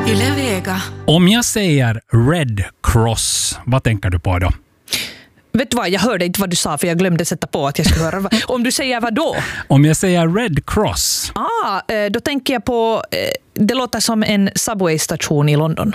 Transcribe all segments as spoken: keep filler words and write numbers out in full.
Yle Vega. Om jag säger Red Cross, vad tänker du på då? Vet du vad, jag hörde inte vad du sa för jag glömde sätta på att jag skulle höra. Om du säger vad då? Om jag säger Red Cross. Ah, då tänker jag på, det låter som en subway-station i London.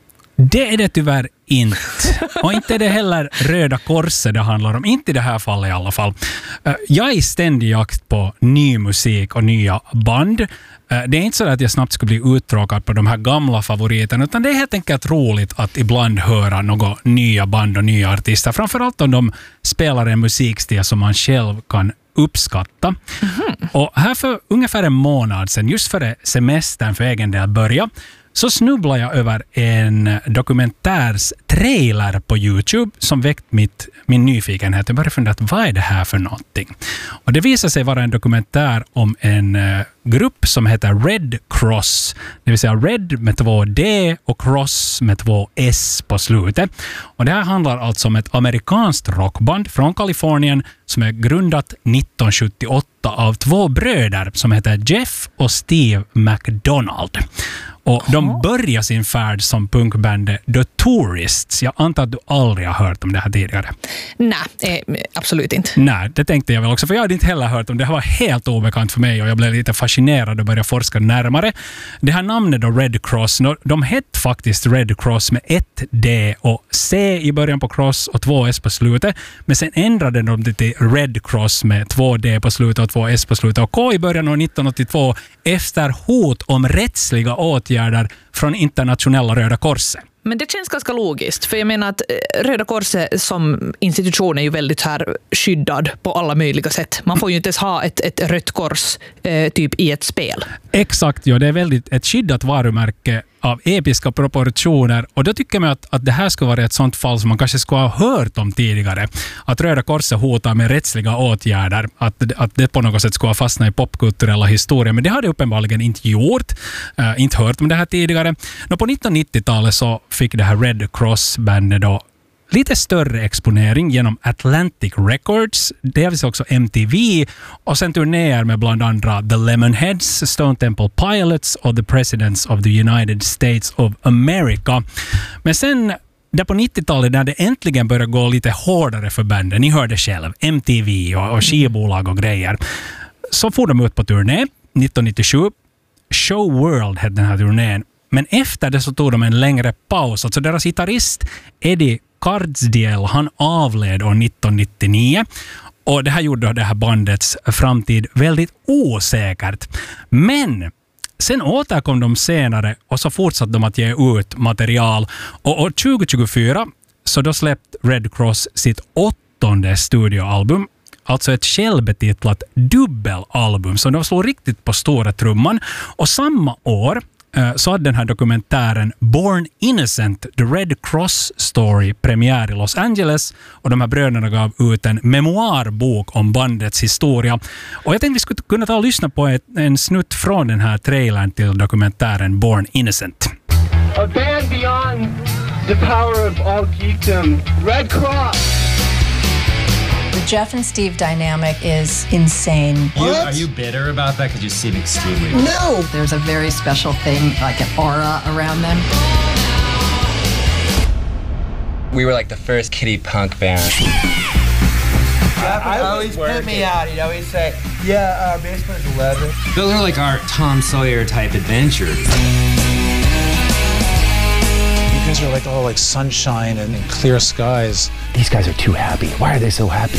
Det är det tyvärr inte. Och inte är det heller Röda Korset det handlar om. Inte i det här fallet i alla fall. Jag är i ständig jakt på ny musik och nya band. Det är inte så att jag snabbt skulle bli uttråkad på de här gamla favoriterna, utan det är helt enkelt roligt att ibland höra några nya band och nya artister. Framförallt om de spelar en musikstil som man själv kan uppskatta. Mm-hmm. Och här för ungefär en månad sedan, just före semestern för egen del börja, så snubblade jag över en dokumentärs trailer på YouTube som väckt mitt, min nyfikenhet. Jag började fundera, vad är det här för någonting? Och det visade sig vara en dokumentär om en uh, grupp som heter Red Cross. Det vill säga Red med två D och Cross med två S på slutet. Och det här handlar alltså om ett amerikanskt rockband från Kalifornien som är grundat nittonhundrasjuttioåtta av två bröder som heter Jeff och Steve McDonald. Och de börjar sin färd som punkbandet The Tourists. Jag antar att du aldrig har hört om det här tidigare. Nej, eh, absolut inte. Nej, det tänkte jag väl också. För jag hade inte heller hört om det. Det var helt obekant för mig och jag blev lite fascinerad och började forska närmare. Det här namnet då, Red Cross, de hette faktiskt Red Cross med ett D och C i början på Cross och två S på slutet. Men sen ändrade de det till Red Cross med två D på slutet och två S på slutet och K i början av nittonhundraåttiotvå efter hot om rättsliga åtgärder från internationella Röda Korset. Men det känns ganska logiskt, för jag menar att Röda Korset som institution är ju väldigt här skyddad på alla möjliga sätt. Man får ju inte ens ha ett, ett rött kors eh, typ i ett spel. Exakt, ja. Det är väldigt ett skyddat varumärke av episka proportioner. Och då tycker man att, att det här skulle vara ett sånt fall som man kanske skulle ha hört om tidigare. Att Röda Korset hotar med rättsliga åtgärder. Att, att det på något sätt skulle ha fastnat i popkulturella historier. Men det har det uppenbarligen inte gjort. Uh, inte hört om det här tidigare. Nå, på nittonhundranittiotalet så fick det här Red Cross-bandet då lite större exponering genom Atlantic Records, dels också M T V och sen turnéer med bland andra The Lemonheads, Stone Temple Pilots och The Presidents of the United States of America. Men sen där på nittiotalet när det äntligen började gå lite hårdare för banden, ni hörde själv, M T V och, och skivbolag och grejer, så får de ut på turné nittonhundranittiosju. Show World hette den här turnén. Men efter det så tog de en längre paus. Alltså deras gitarrist Eddie Cardsdiel, han avled år nittonhundranittionio. Och det här gjorde det här bandets framtid väldigt osäkert. Men sen återkom de senare och så fortsatte de att ge ut material. Och år tjugohundratjugofyra så då släppte Red Cross sitt åttonde studioalbum. Alltså ett självbetitlat dubbelalbum som de slog riktigt på stora trumman. Och samma år så hade den här dokumentären Born Innocent, The Red Cross Story premiär i Los Angeles och de här bröderna gav ut en memoarbok om bandets historia. Och jag tänkte vi skulle kunna ta och lyssna på ett, en snutt från den här trailern till dokumentären Born Innocent. A band beyond the power of all geekdom, Red Cross. The Jeff and Steve dynamic is insane. You, are you bitter about that? Because you seem extremely... No! There's a very special thing, like an aura around them. We were like the first kiddie punk band. Jeff would always put me out, you know, he'd say, yeah, our bass player's eleven. Those are like our Tom Sawyer type adventures. You guys are like all like sunshine and clear skies. These guys are too happy. Why are they so happy?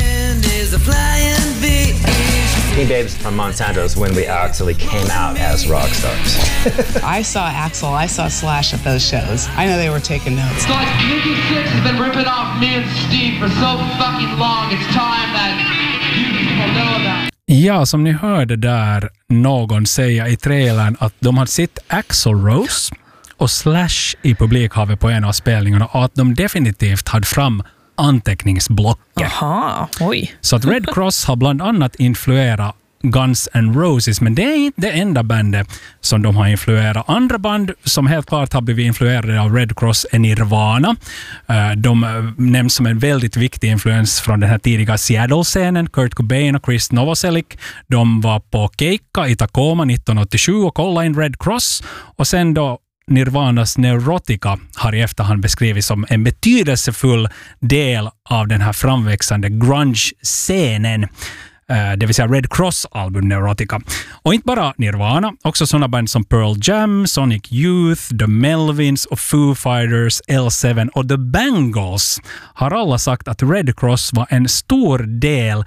Teen Babes from Monsanto's when we actually came out as rock stars. I saw Axl, I saw Slash at those shows. I know they were taking notes. Guys, Nikki Sixx has been ripping off me and Steve for so fucking long. It's time that you people know about. Ja, som ni hörde där någon säga i trailern att de hade sett Axl Rose och Slash i publikhavet på en av spelningarna och att de definitivt hade fram anteckningsblocket. Aha, oj. Så att Red Cross har bland annat influerat Guns N' Roses, men det är inte det enda bandet som de har influerat. Andra band som helt klart har blivit influerade av Red Cross är Nirvana. De nämns som en väldigt viktig influens från den här tidiga Seattle-scenen. Kurt Cobain och Chris Novoselic. De var på Keikka i Tacoma nittonhundraåttiosju och kollade in Red Cross. Och sen då Nirvanas Neurotica har i efterhand beskrivits som en betydelsefull del av den här framväxande grunge-scenen. Det vill säga Red Cross-album Neurotica. Och inte bara Nirvana, också sådana band som Pearl Jam, Sonic Youth, The Melvins och Foo Fighters, L seven och The Bangles har alla sagt att Red Cross var en stor del,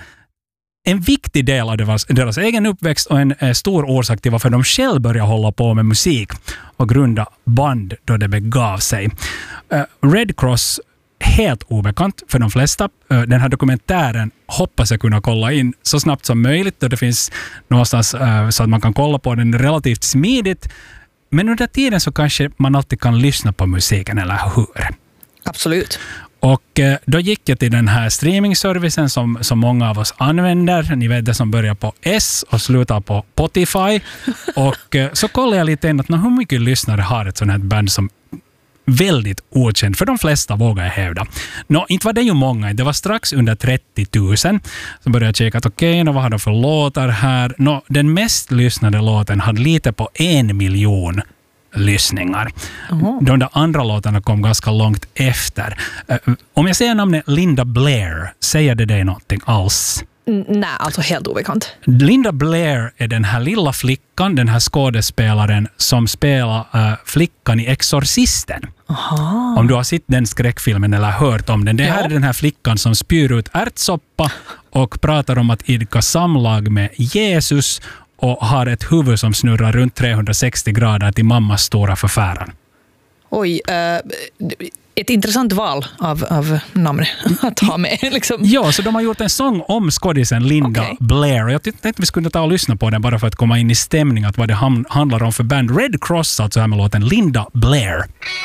en viktig del av deras, deras egen uppväxt och en eh, stor orsak till varför de själv började hålla på med musik och grunda band då det begav sig. Uh, Red Cross, helt obekant för de flesta. Den här dokumentären hoppas jag kunna kolla in så snabbt som möjligt då det finns någonstans uh, så att man kan kolla på den relativt smidigt. Men under tiden så kanske man alltid kan lyssna på musiken, eller hur? Absolut. Och uh, då gick jag till den här streamingservicen som, som många av oss använder. Ni vet det som börjar på S och slutar på Spotify. Och uh, så kollade jag lite in att hur mycket lyssnare har ett sånt här band som väldigt okänd, för de flesta vågar jag hävda. Nå, inte var det ju många, det var strax under trettio tusen. Så började jag checka att okej, okay, vad har de för låtar här? Nå, den mest lyssnade låten hade lite på en miljon lyssningar. Uh-huh. De där andra låtarna kom ganska långt efter. Uh, om jag säger namnet Linda Blair, säger det dig någonting alls? Mm, nej, alltså helt obekant. Linda Blair är den här lilla flickan, den här skådespelaren som spelar uh, flickan i Exorcisten. Aha. Om du har sett den skräckfilmen eller hört om den. Det här ja. är den här flickan som spyr ut ärtsoppa och pratar om att idka samlag med Jesus och har ett huvud som snurrar runt trehundrasextio grader till mammas stora förfäran. Oj, uh, ett intressant val av, av namn att ha med. Liksom. Ja, så de har gjort en sång om skådisen Linda okay. Blair. Jag tänkte att vi skulle ta och lyssna på den bara för att komma in i stämning att vad det handlar om för band. Red Cross, alltså här med låten Linda Blair.